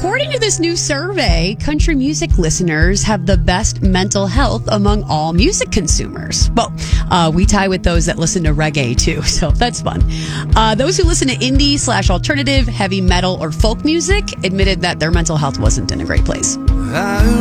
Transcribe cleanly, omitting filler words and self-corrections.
according to this new survey, country music listeners have the best mental health among all music consumers. Well, we tie with those that listen to reggae too, so that's fun. Those who listen to indie/alternative, heavy metal, or folk music admitted that their mental health wasn't in a great place.